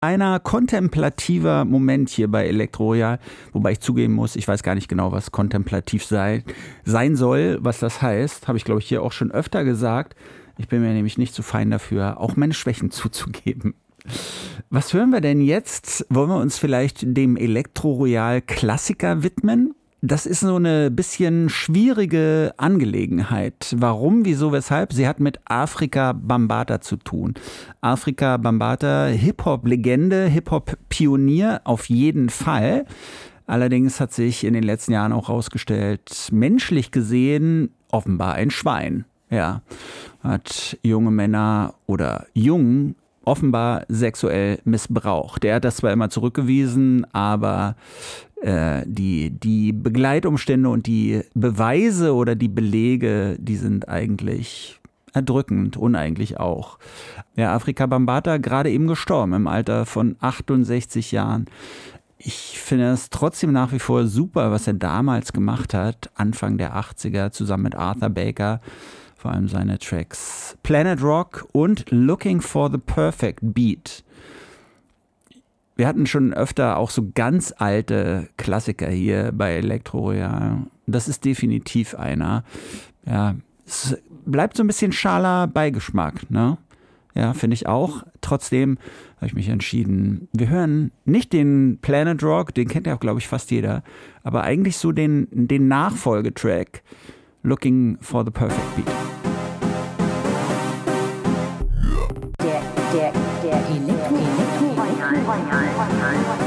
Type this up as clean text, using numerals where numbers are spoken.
Einer kontemplativer Moment hier bei Elektroroyal, wobei ich zugeben muss, ich weiß gar nicht genau, was kontemplativ sein soll, was das heißt, habe ich glaube ich hier auch schon öfter gesagt. Ich bin mir nämlich nicht so fein dafür, auch meine Schwächen zuzugeben. Was hören wir denn jetzt? Wollen wir uns vielleicht dem Elektroroyal Klassiker widmen? Das ist so eine bisschen schwierige Angelegenheit. Warum, wieso, weshalb? Sie hat mit Afrika Bambaataa zu tun. Afrika Bambaataa, Hip-Hop-Legende, Hip-Hop-Pionier auf jeden Fall. Allerdings hat sich in den letzten Jahren auch herausgestellt, menschlich gesehen offenbar ein Schwein. Ja, hat junge Männer oder Jungen offenbar sexuell missbraucht. Der hat das zwar immer zurückgewiesen, aber die Begleitumstände und die Beweise oder die Belege, die sind eigentlich erdrückend, uneigentlich auch. Ja, Afrika Bambaataa gerade eben gestorben im Alter von 68 Jahren. Ich finde es trotzdem nach wie vor super, was er damals gemacht hat, Anfang der 80er, zusammen mit Arthur Baker. Vor allem seine Tracks Planet Rock und Looking for the Perfect Beat. Wir hatten schon öfter auch so ganz alte Klassiker hier bei Elektroroyal. Das ist definitiv einer. Ja, es bleibt so ein bisschen schaler Beigeschmack, ne? Ja, finde ich auch. Trotzdem habe ich mich entschieden, wir hören nicht den Planet Rock, den kennt ja auch, glaube ich, fast jeder, aber eigentlich so den Nachfolgetrack Looking for the Perfect Beat. Der Elektroroyal.